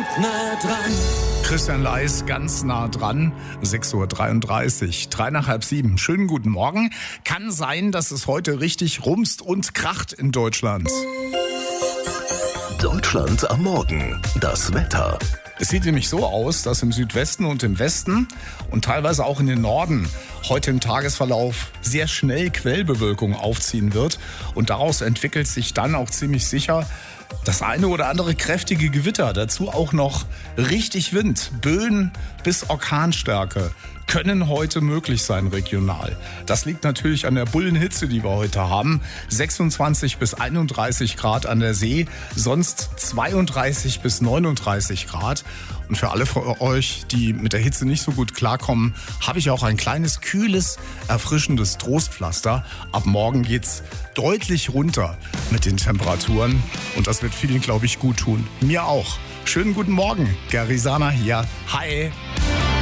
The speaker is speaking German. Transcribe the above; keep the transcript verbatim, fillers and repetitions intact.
nah dran. Christian Leis ganz nah dran, sechs Uhr dreiunddreißig, drei nach halb sieben. Schönen guten Morgen. Kann sein, dass es heute richtig rumst und kracht in Deutschland. Deutschland am Morgen. Das Wetter. Es sieht nämlich so aus, dass im Südwesten und im Westen und teilweise auch in den Norden heute im Tagesverlauf sehr schnell Quellbewölkung aufziehen wird. Und daraus entwickelt sich dann auch ziemlich sicher das eine oder andere kräftige Gewitter. Dazu auch noch richtig Wind. Böen bis Orkanstärke können heute möglich sein regional. Das liegt natürlich an der Bullenhitze, die wir heute haben. sechsundzwanzig bis einunddreißig Grad an der See, sonst zweiunddreißig bis neununddreißig Grad. Und für alle von euch, die mit der Hitze nicht so gut klarkommen, habe ich auch ein kleines, kühles, erfrischendes Trostpflaster. Ab morgen geht's deutlich runter mit den Temperaturen. Und das wird vielen, glaube ich, gut tun. Mir auch. Schönen guten Morgen. Garisana hier. Hi.